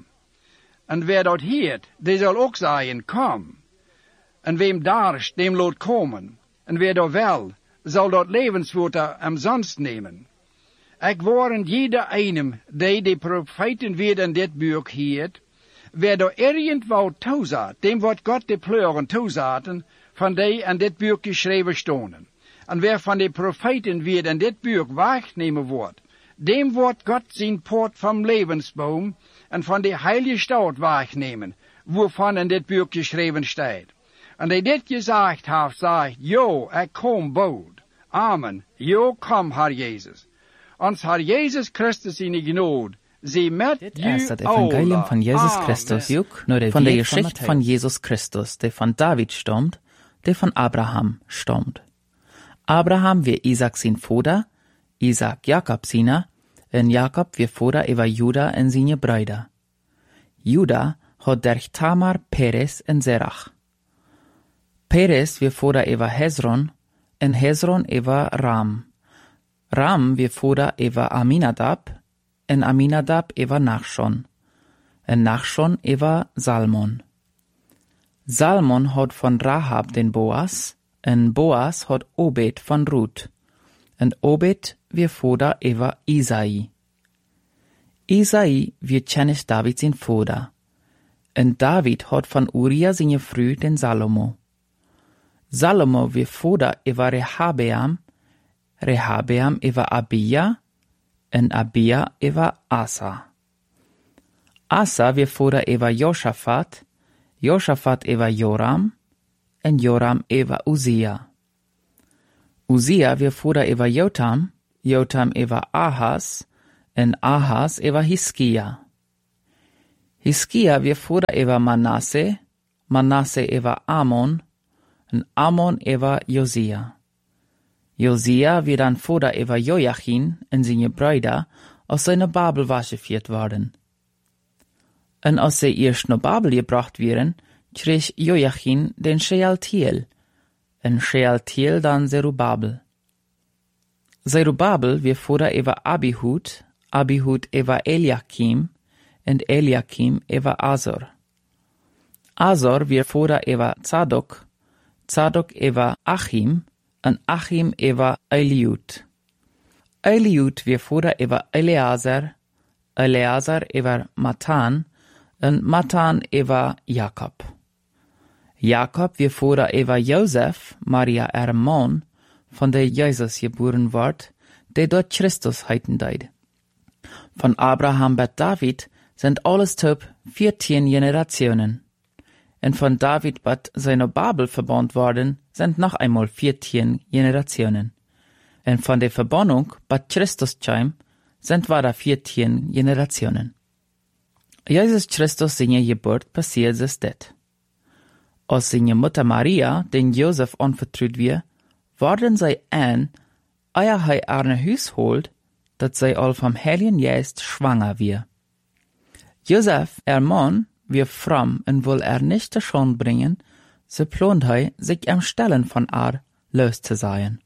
En wie dat heert, die zal ook zeiden, kom. En wem darst, dem laat komen. En wie dat wel, zal dat levenswater umsonst nemen. Ik warn jeder einem, die de profeten weer in dit boek heert, wie er irgendwo toezat, dem wordt God de pleuren toezaten, van die in dit boek geschreven stonden. En wie van de profeten weer in dit boek wegnemen wordt, dem wordt God zijn poort van levensboom en van de heilige stad wegnemen, waarvan in dit boek geschreven staat. En die dit gezegd heeft, zegt, jo, ik kom bold. Amen. Jo, kom, Heer Jezus. Ons Heer Jezus Christus in de genade. Dit is het evangelium van Jezus Christus, van de geschichte van Jezus Christus, die van David stammt, die van Abraham stammt. Abraham weer Isaac zijn vader, Isaac Jacob zijn, en Jacob weer vader over Juda en zijn bruiden. Juda had der Tamar, Perez en Zerach. Perez weer vader over Hezron, en Hezron over Ram. Ram weer vader over Aminadab, en Aminadab over Nachshon, en Nachshon over Salmon. Salmon had van Rahab den Boas, en Boas had Obed van Ruth, en Obed weer vader over Isai. Isai weer kennis David zijn vader, en David had van Uria zijn vrouw den Salomo. Salomo weer vader over Rehabeam, Rehabeam over Abia, en Abia over Asa. Asa weer vader over Josaphat, Josaphat over Joram, en Joram over Uzia. Usia wir Vater über Jotam, Jotam über Ahas, en Ahas über Hiskia. Hiskia wir Vater über Manasse, Manasse über Amon, en Amon über Josia. Josia wir dann Vater über Joachim en seine Brüder aus seiner Babel weggeführt worden. En als sie erst nach Babel gebracht werden, krieg Joachim den Shealtiel, en Shealtiel dann Zerubabel. Zerubabel wir Vater über Abihud, Abihud über Eliakim, und Eliakim über Azor. Azor wir Vater über Zadok, Zadok über Achim, und Achim über Eliud. Eliud wir Vater über Eleazar, Eleazar über Matan, und Matan über Jakob. Jakob wir Vater über Josef, Maria Mann, von der Jesus geboren ward, der dort Christus heiten deid. Von Abraham bis David sind alles top 14 Generationen. Und von David bis seiner Babel verbannt worden, sind noch einmal 14 Generationen. Und von der Verbannung bis Christus kam, sind weiter 14 Generationen. Jesus Christus seine Geburt passiert es det. Als seine Mutter Maria, den Josef anvertraut wir, worden sie ehe hei arne Hus holt, dat sie all vom Heiligen Geist schwanger wir. Josef, Mann, wir fromm und will nicht schon bringen, so plant hei, sich am Stellen von los zu sein.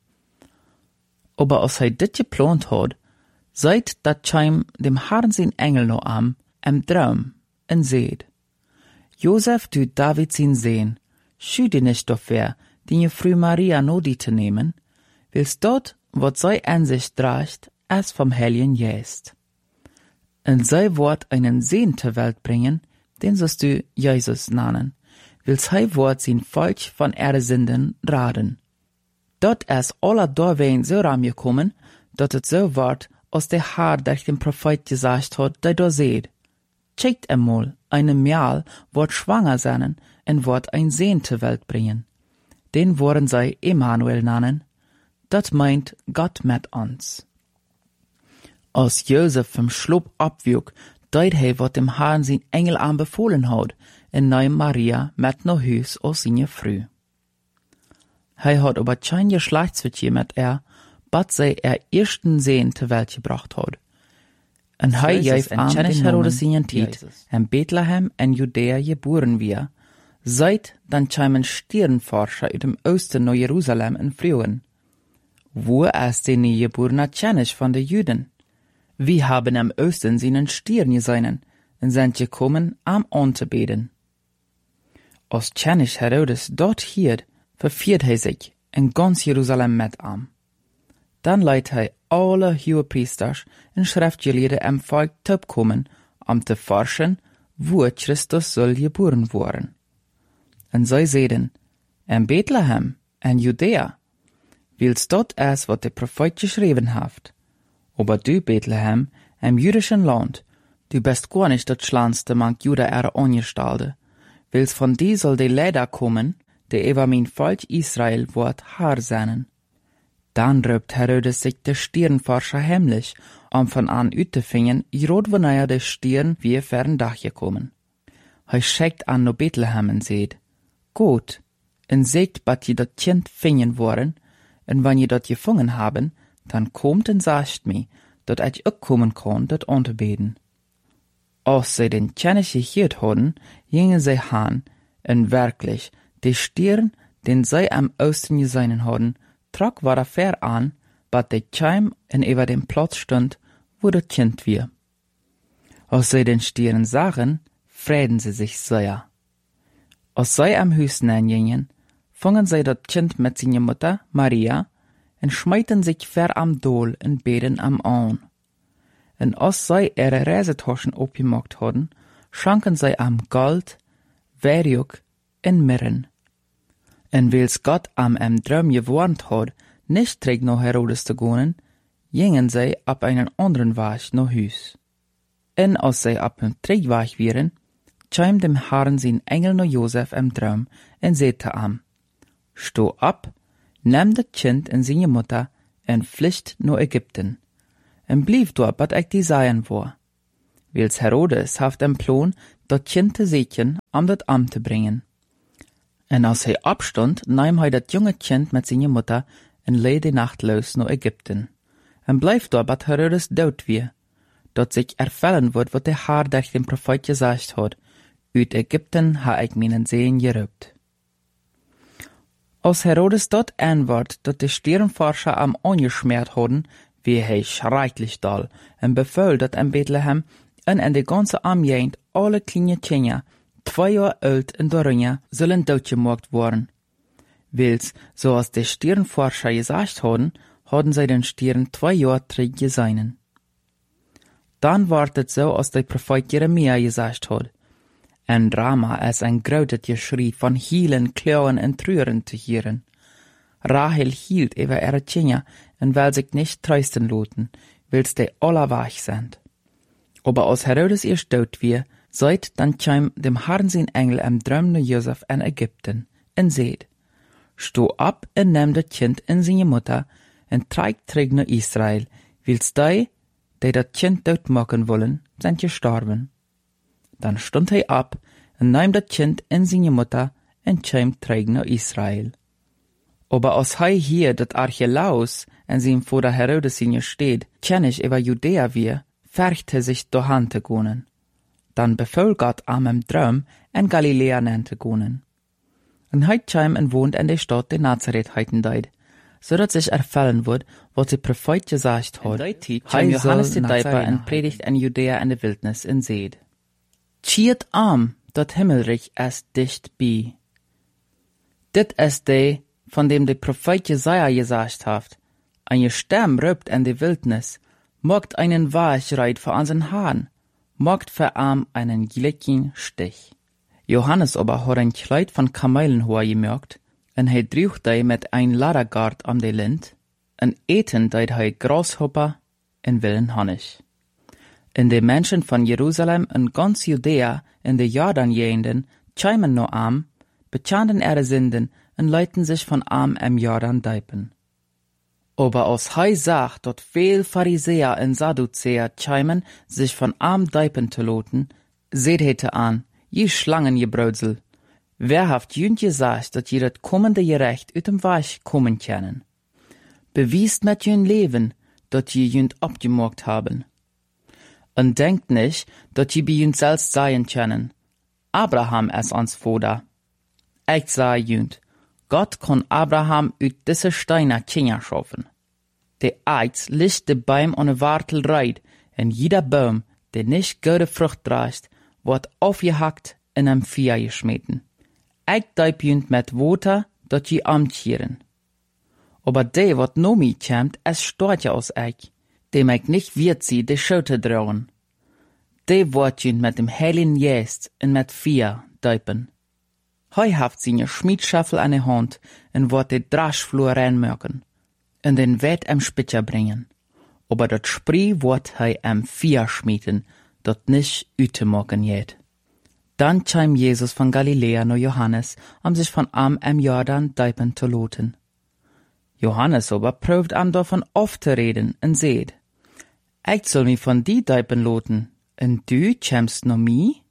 Aber als dit geplant hat, seit dat scheim dem Herrn sein Engel no am Traum, und seht. Josef tut David sin sehen, schüde nicht dafür, die Frau Maria nodi zu nehmen, willst dort, wat sei an sich dracht, als vom Heiligen Geist. Und sei Wort einen Sehn zur Welt bringen, den sollst du Jesus nennen, willst sei Wort sein Volk von Sünden raden. Dort ist aller Dorwein so rangekommen, dat es so ward, als der Herr durch den Prophet gesagt hat, der da seht. Checkt einmal, eine Mial wird schwanger sein und wird ein Sehn zur Welt bringen. Den wollen sie Emmanuel nennen. Dat meint Gott mit uns. Als Josef vom Schlupf abwog, deut he, wat dem Herrn sein Engel anbefohlen hat, und nahm Maria mit nach Hus als seine Frau. He hat aber kein Geschlechtsverkehr mit bat sie ersten Sehn zur Welt gebracht hat. Und he gab an den Herodes seinen Tiet, in Bethlehem in Judäa geboren wir, seit dann kämen Stirnforscher aus dem Osten nach Jerusalem in Frühen. Wo ist der Neugeborene König von den Juden? Wir haben im Osten seinen Stirn gesehen und sind gekommen, anzubeten. Als König Herodes dort hielt, verfiert sich in ganz Jerusalem mit ihm. Dann leitet alle Hohepriester und Schriftgelehrte im Volk kommen, zu forschen, wo Christus soll geboren worden. Und sie sehen, in Bethlehem, in Judäa, willst dort es, was der Prophet geschrieben hat. Aber du, Bethlehem, im jüdischen Land, du bist gar nicht das schlanste Mank Juda angestellte, willst von dir soll der Leder kommen, der über mein Volk Israel wird Herr sein. Dann röbt Herodes sich der Stirnforscher heimlich, von an Utefingen, rot wann der Stirn wie fern Dach gekommen. He schickt an no Bethlehem und seht, gut, und seht, bat je dat Kind fingen worden, und wenn je dat gefangen haben, dann kommt und sagt mir, dat ich auch kommen kann, dat anzubeten. Als sie den König gehört hatten, gingen sie han, und wirklich, der Stirn, den sie am Osten gesehen hatten, trug war fair an, bat der Keim und über dem Platz stund, wo das Kind wir. Als sie den Stirn sahen, freuten sie sich sehr. Als sie am Haus gingen, fangen sie das Kind mit seiner Mutter, Maria, und schmeiten sich fair am Dol und beten am an. Und als sie ihre Reisetaschen aufgemacht hatten, schanken sie am Gold, Werjuk und Mirren. Und weil's Gott am Traum gewarnt hat, nicht trägt nach Herodes zu gehen, gingen sie ab einen anderen Weg nach Hus. Und als sie ab dem Trägweg waren, kam dem Herrn sein Engel nach Josef im Traum und sagte ihm, steh ab, nahm das Kind en seine Mutter en vlucht naar Ägypten, en blieb dort, wat ik die sagen war. Wils Herodes haft en plan, dat Kind te zetten, om dat am te brengen. En als hij opstond, nahm hij dat jonge Kind met seine Mutter en leed die Nacht los naar Ägypten. En bleef dort, wat Herodes dood wie, dat zich ervellen wordt wat de Haar durch den Prophet gesagt had, uit Ägypten ha ik mijn Seen geroept. Als Herodes dort antwoord dat de Sternforscher am ongeschmiert hadden, wie hij schrecklich doll en befahl dat in Bethlehem en in de ganze Omgegend alle kleine Kinder, 2 Jahre alt en darunter, zullen doodgemaakt worden. Wils, zoals de Sternforscher gesagt hadden zij den Stern 2 Jahre terug gesehen. Dann wordt het zo als de Prophet Jeremia gesagt had. Ein Drama als ein großes Geschrei von Hielen, Klauen und Trüren zu hören. Rahel hielt über ihre Kinder und will sich nicht trösten lassen, weil's die alle wach sind. Aber als Herodes ihr tot wie, seid dann kam dem Herrn sein Engel am Traum nach Josef in Ägypten und seht, steh ab und nimm das Kind in seine Mutter und trägt zurück nach Israel, weil's die das Kind tot machen wollen, sind gestorben. Dann stond hij ab en nahm dat Kind in seine Mutter en kwam terug naar Israel. Aber als hij hier dat Archelaus en zijn vader Herodes in je steed, kennis über Judäa wie, vergt hij zich doorheen te gaan. Dan befahl Gott am im Traum en Galiläa nen te gaan. En hij kwam en woont in de stad de Nazareth heiten deed, zodat sich erfüllen wird, was der Prophet gesagt hat. Hij Johannes de Döper en predigt in Judäa in de Wildnis en zeed. Tjiet am, dat Himmelreich ist dicht bei. Dit ist de, von dem der Prophet Jesaja gesagt hat, eine Stimme ruft in die Wildnis, mogt einen Weichreit vor unseren Haaren, mogt für am einen gleichen Stich. Johannes aber hat ein Kleid von Kamelenhoher gemerkt, en hij droeg die mit ein Ladergard am de Lind, en eten deed hij Grashopper en wilden Honig. In de Menschen von Jerusalem en ganz Judäa in de Jordan-Gegenden kämen no am, bekannten ihre Sünden en leiten sich von am im Jordan deipen. Aber als hij sagt, dat veel Pharisäer en Sadduzäer kämen, sich von am deipen te loten, seht hete an, je Schlangen je Brödsel. Wer haft jünd gesagt, dat je dat kommende Gerecht uit dem Weich kommen können? Bewiest mit jün Leben, dat je jünd abgemogt haben. Und denkt nicht, dat je bei jünd selbst sein können. Abraham ist ans Vater. Ich sag jünd, Gott kann Abraham uit diese Steine Kinder schaffen. De Eiz licht de Baum ohne Wartel reit, en jeder Baum, der nicht gute Frucht trägt, wird aufgehackt in einem Feuer geschmeten. Ich deib jünd mit Water, dat je amtieren. Aber de, wat no mi kämt, es stort ja aus ich, dem ich nicht wird sie de Schote drauen. De wird jünd mit dem Heiligen Geist und mit Feuer deipen. Hei haft seine Schmiedschaffel an der Hand und wird de Draschflur reinmöken und den Wett am Spitzer bringen. Aber dat Spree wird hei am Feuer schmieden, dat nicht ütemocken jet. Dann kam Jesus von Galiläa nach Johannes, sich von am Jordan deipen zu loten. Johannes aber prüft am davon oft zu reden und seht, ich soll mich von die deipen loten, und du kämst noch mi?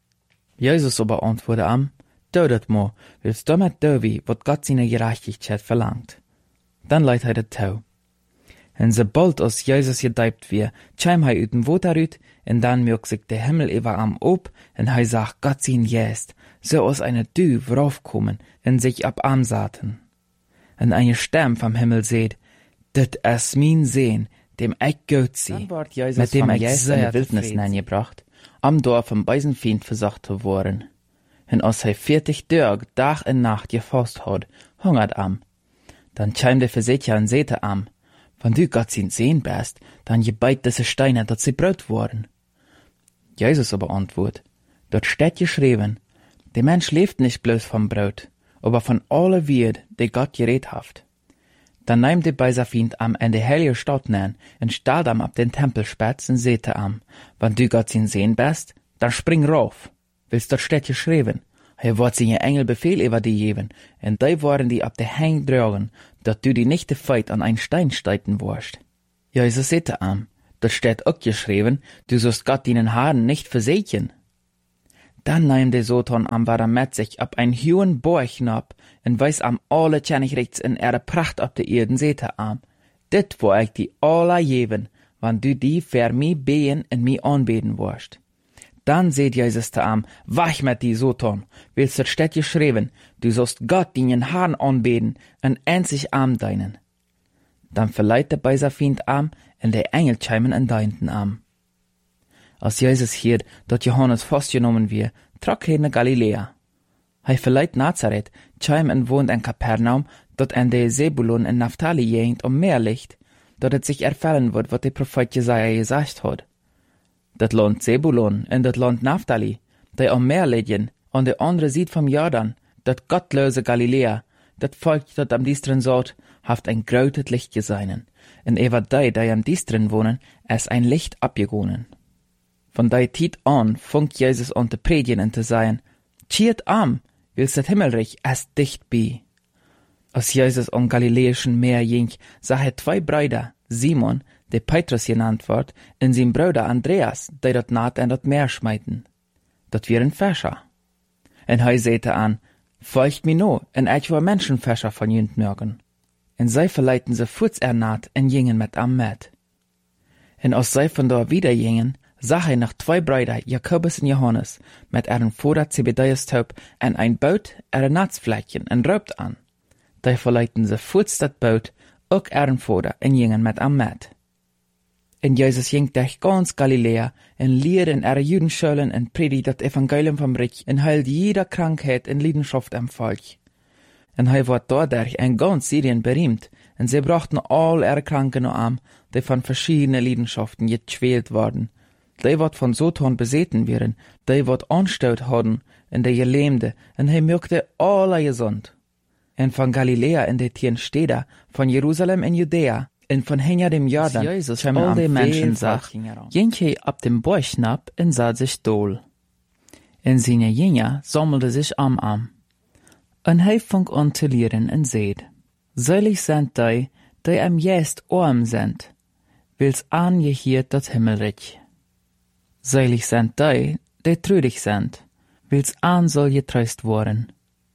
Jesus aber antwortet am, du dat mo, willst du mit dovi, wat Gott seine Gerechtigkeit verlangt. Dann leiht er das Tau. Und sobald aus Jesus gedeipt wir, käm er ut dem Water ut, und dann mögt sich der Himmel über am ob, und er sagt, Gott sein Jest, so aus einer Dü raufkommen, und sich ab am saten. Und eine Stimme vom Himmel seht, dit is mein Sehn, dem ich gut sie, mit dem ich sehr Wildnis gebracht, am Dorf vom Beisenfeind versucht zu worden. Und als er 40 Tage, Tag und Nacht gefasst hat, hungert am. Dann käm der Versicher und sehte am, wenn du Gott sein Sehn bist, dann gebeit diese Steine, dat sie Brot worden. Jesus aber antwortet, dort steht geschrieben, der Mensch lebt nicht bloß vom Brot, aber von aller Wied, die Gott geredet hat. Dann nahm der Beiserfeind am in die heilige Stadt nähen und stellt am ab den Tempelspitz und sehte am, wenn du Gott sein Sehn bist, dann spring rauf. Willst dort steht geschrieben, Hij wordt zijn Engel Befehl über die geben, en die worden die ab der Hang dragen, dat du die nicht de Feit an ein Stein steiten wirst. Jesus sagte ihm, dat steht auch geschrieben, du sollst Gott deinen Haaren nicht versägen. Dann nahm der Satan am Waramet sich ab ein hohen Borg ab, en weis am alle Königreichs in ihre Pracht ab der Erden sagte ihm, dit wo ich die alle geben, wann du die für mich beten en mich anbeten wirst. Dann seht Jesus zu ihm, wach mit die Satan, willst du steht geschrieben, du sollst Gott deinen Herrn anbeten, en einzig Arm deinen. Dann verleiht der Beiser Fiend Arm, en der Engel cheimen en deinten Arm. Als Jesus hiert, dat Johannes festgenommen wird, trok hij naar Galilea. Hij verleiht Nazareth, chim en wohnt in Kapernaum, dat en de Zebulon en Naphtali gegend Meer ligt, dat het zich erfüllen wird, wat de Prophet Jesaja gesagt hat. Dat Land Zebulon en dat Land Naphtali, die am Meer liggen, an de andere Seite vom Jordan, dat gottlose Galilea, dat Volk, dat am diesteren zat, haft ein groot Licht geseinen, en ewer die am diesteren wohnen, es ein Licht abgegonen. Von der Zeit an funkt Jesus an te predigen en te sagen, Chiert am, willst das Himmelreich es dicht bei. Als Jesus am Galiläischen Meer ging, sah er zwei Brüder, Simon, der Petrus genannt wird, und sein Bruder Andreas, die dort naht in das Meer schmeiten. Dat wären Fischer. En er sagte an, folgt mir no, en ich war Menschenfischer von jünd mögen. En sie verleiten sie futs naht en gingen mit am mit. En als sie von da wieder gingen, sah er nach zwei Brüder, Jakobus und Johannes, mit ihrem Vater Zebedeus taub, en ein Boot, ihre Natzfleckchen, en raubt an. Die verleiten sie futs dat Boot, auch ihren Vater, en gingen mit am mit. En Jesus ging durch ganz Galiläa, en leert in ihre Judenschulen en predigt das Evangelium vom Reich, en heilt jeder Krankheit en Leidenschaft am Volk. En hij wordt dadurch in ganz Syrien berühmt, en sie brachten all ihre Kranken an, die von verschiedenen Leidenschaften gequält worden. Die wat von Satan beseten werden, die wat Anstoot hadden, en die Gelähmte, en hij machte alle gesund. En von Galiläa in die 10 Städte, von Jerusalem in Judäa, en von hinter dem Jordan, Jesus all die Menschen sagt, ging hij ab dem Borg nab en sah sich dohl. En seine Jünger sammelte sich am. En hij fing an te leren en zeid, selig sind die am jest arm sind, wils aangehiert dat Himmelreich. Selig sind die treurig sind, wils aan soll getröst worden.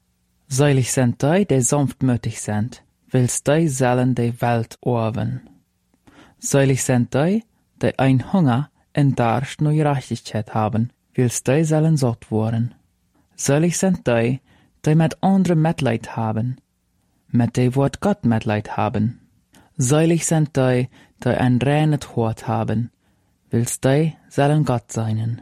Selig sind die sanftmütig sind, wils die sollen die Welt erben. Selig sind die ein Hunger en Durst nach Gerechtigkeit haben, wils die sollen satt worden. Selig sind die mit anderen Mitleid haben, mit die wird Gott Mitleid haben. Selig sind die ein reines Hort haben, wils die sollen Gott seinen.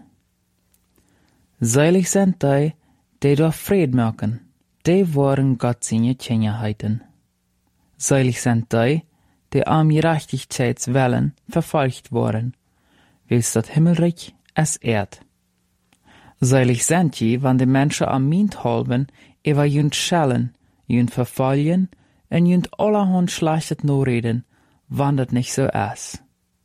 Selig sind die durch Fried machen, die wollen Gott seine Kinderheiten. Selig sind die am Gerechtigkeitswillen verfolgt worden, wils das Himmelreich es ehrt. Selig sind die, wann die Menschen am Mind halben, über jünd schellen, jünd verfolgen, en jünd allerhand schlechtet norreden, wann dat nicht so ist.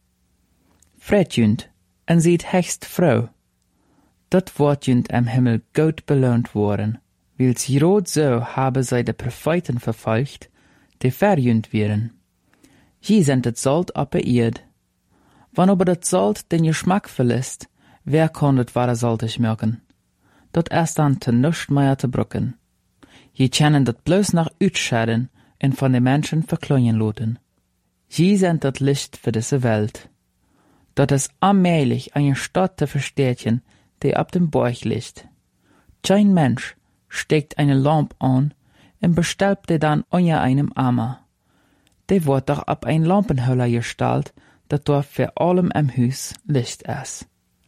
Fred jünd, en sieht hecht Frau. Dat wordt jünd am Himmel gut belohnt worden, wils rot so habe sie de Propheten verfolgt, die verjünd wären. Je sind het Salt op der Erd. Wann aber dat Salt den Geschmack verlässt, wer kann dat wahre saltig merken? Dat erst dann te nuscht mehr te brucken. Je kennen dat bloß nach Utschäden en von den Menschen verkleinen loten. Je sind dat Licht für diese Welt. Dat ist allmählich eine Stadt te verstärken, die ab dem Borg liegt. Kein Mensch steckt eine Lampe an und bestellt die dann unter einem Eimer. Die wird doch ab ein Lampenhöller gestellt, dat dort für allem am Haus Licht ist.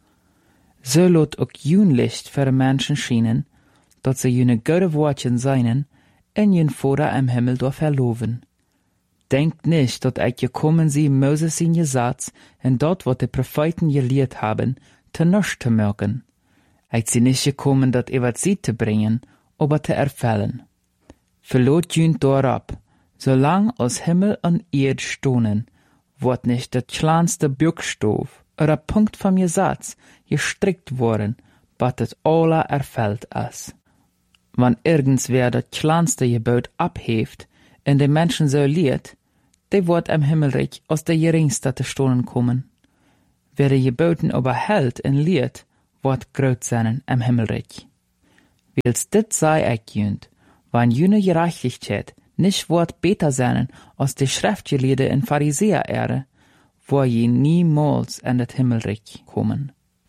So lot auch jün Licht für die Menschen schienen, dat sie jüne gute Wortchen seinen, en jün Vater am Himmel durch verloven. Denkt nicht, dat ich gekommen sie Moses in Gesetz, en dort, wat die Propheten gelehrt haben, te nisch te merken. Ich sie nicht gekommen, dat wat sie te bringen, aber te erfüllen. Verlot jün dorab, solang als Himmel und Erd stohnen, wird nicht der kleinste Buchstabe oder Punkt vom Gesetz gestrickt worden, bat es alle erfüllt ist. Wann irgendwer das kleinste Gebot abheeft und den Menschen so lehrt, der wird im Himmelreich aus der geringste te stolen kommen. Wer die Geboten überhält und lehrt, wird groß sein im Himmelreich. Wils dit sei ich jünd, wann jüne Gerechtigkeit nicht wird besser sein als die Schriftgelehrte und Pharisäer ehre, wo je niemals in das Himmelreich kommen.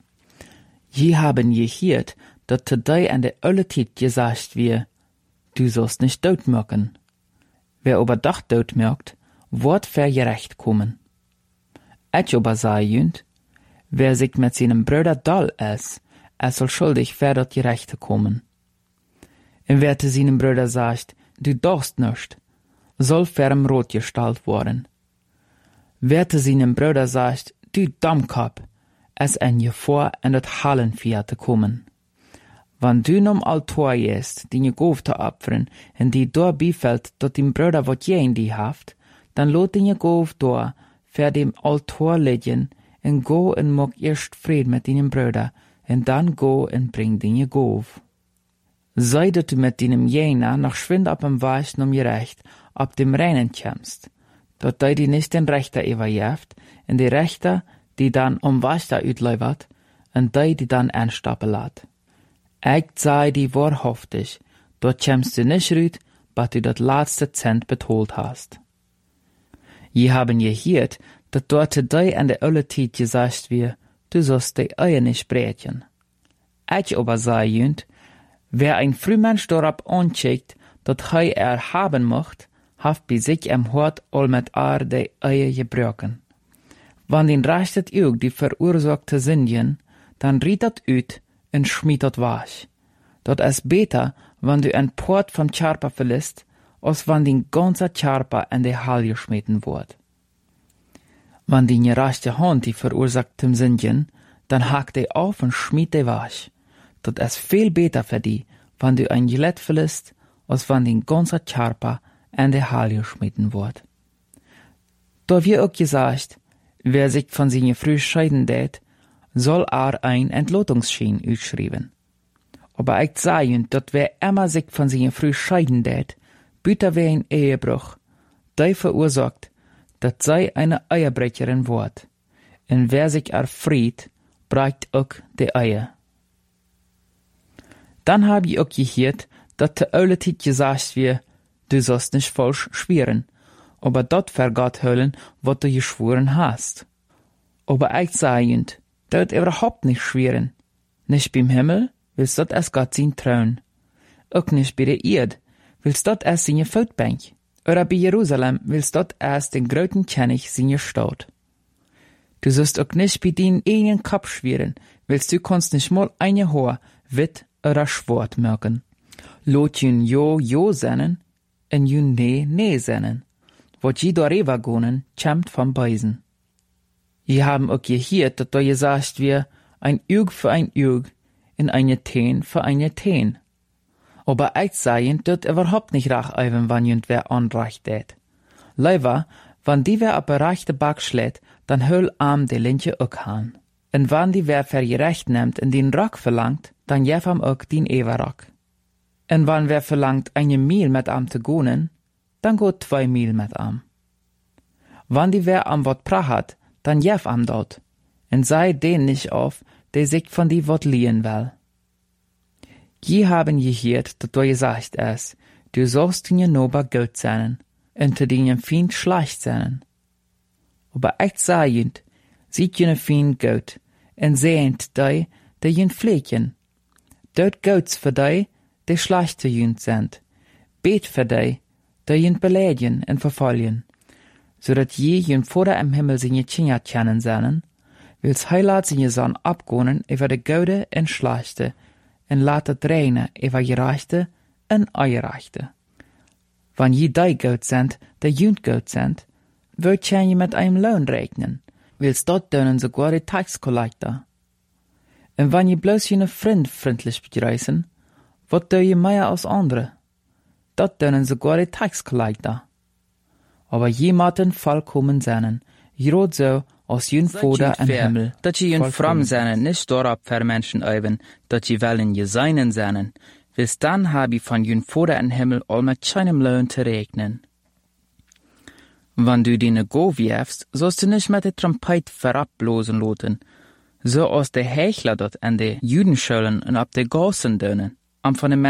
Je haben gehört, dat te dei an der alle Zeit gesagt wir, du sollst nicht doodmerken. Wer aber doch doodmerkt, wird vergerecht kommen. Ich aber sei jünd, wer sich mit seinem Bruder doll ist, soll schuldig für das Gerechte kommen. Und wer zu seinem Bruder sagt, du darfst nicht, soll ferm rot gestaltet worden. Wer zu seinem Bruder sagt, du Dummkopf, en je vor in das Hallenvier te kommen. Wann du nom Altor jest, die je goof te opfern, en die door bifällt, dat dein Bruder wat je in die haft, dann lot die je goof door, ver dem Altor leggen, en go en mok erst Fried mit deinem Bruder, en dann go en bring die je goof. Sei dat du mit deinem Jener noch schwind ab dem Weichen um gerecht, ab dem Reinen kämst, dat dei die nicht den Rechter überjeft, en die Rechter, die dann Weichter uitleivert, en dei die dann einstappen laat. Ich sei die wahrhaftig, dort kämst du nicht rüt, bat du dat letzte Cent betholt hast. Je haben gehört, dat dort dei an der alle Zeit gesagt wir, du sollst die Eier nicht breten. Ich aber sei jünd, wer ein Frühmensch dorab ancheckt, dat hei haben mocht, haft bei sich am Hort all mit die Eier gebrochen. Wann den rechtet ook die verursachte Sündchen, dann riet dat uit en schmied dat wasch. Dat is beter, wann du ein Port vom Charpa verlässt, als wann den ganze Charpa in die Hall geschmeten wird. Wann die gerechte Hand die verursachte Sündchen, dann hakt die auf und schmied die wasch. Dat is viel beter für die, wann du ein Gillett verlässt, als wann den ganze Charpa in die Hall geschmeten wird. Da wir auch gesagt, wer sich von seiner Früh scheiden tät, soll ein Entlotungsschein ausschreiben. Aber ich sage, dat wer immer sich von seiner Früh scheiden tät, büter wer ein Ehebruch, der verursacht, dat sei eine Eierbrecherin wird. Und wer sich erfried, brecht auch die Eier. Dann hab ich auch gehört, dat de alle Zeit gesagt wird, du sollst nicht falsch schwören, aber dat vergat höllen, wat du geschworen hast. Aber ich sage, dat überhaupt nicht schwören. Nicht beim Himmel, willst dat es Gott sein Thron. Auch nicht bei der Erde, willst dat es seine Feldbank. Oder bei Jerusalem, willst dat es den großen König seine Stadt. Du sollst auch nicht bei deinen eigenen Kopf schwören, willst du kannst nicht mal eine Haar, wit oder schwart merken. Lot jün jo sennen, en jün nee sennen. Wat je darüber gonen, kämmt vom Beisen. Je haben auch gehört, dat da gesagt wir, ein Auge für ein Auge, in eine Teen für eine Teen. Aber ich sage, dat überhaupt nicht rach eiven, wann jünd wer anrecht tät. Leider, wann die wer ab der rechte Back schlägt, dann höll am de Lintje auch han. Und wann die wer vergerecht nimmt und den Rock verlangt, dann jef am auch den Everrock. Und wann wer verlangt, eine Mil mit am zu gonen, dann geht 2 Mil mit am. Wann die wer am Wort prahat, dann jef am dort, und sei den nicht auf, der sich von die Wort liehen will. Je haben gehört, dat du gesagt es, du sollst in Nober gut sein, und zu deinem Feind schlecht sein. Aber ich sage, sieht jene Feind gut, und sehnt die, die jün pflegen. Dort guts für die, die schlecht zu jün sind. Bet für die jün beleidigen und verfolgen, so dat je jün Vater im Himmel seine Kinder kennen sollen, wills heilat seine Sohn abgonen über de Gute und Schlechte, und laat reine über Gerechte und Ungerechte. Wann je die gut sind, die jün gut sind, wird je mit einem Lohn rechnen, wills dort dönen sogar die Taxkollektor. Und wenn je bloß jene Freund freundlich begrüßen, wird je mehr als andere. Dat dönen sogar die Taxkollektor. Aber jemanden vollkommen seinen, jrot so, als jün Vater im Himmel. Dat je jün fromm seinen, nicht dorab für Menschen eiben, dat je wollen je seinen seinen. Bis dann hab ich von jün Vater im Himmel all mit keinem Lohn zu rechnen. Wenn du deine Go wirfst, sollst du nicht mit der Trompet verablosen lassen, so als der Hechler dort an der Judenschulen und ab der Gassen dönen, und von den